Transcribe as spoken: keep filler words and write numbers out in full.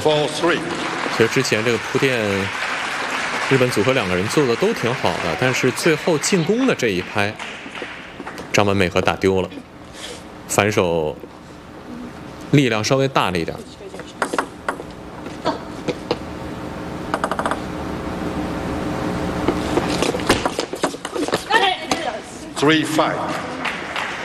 Ball three。 其实之前这个铺垫，日本组合两个人做的都挺好的，但是最后进攻的这一拍，张本美和打丢了，反手力量稍微大了一点。 Three five。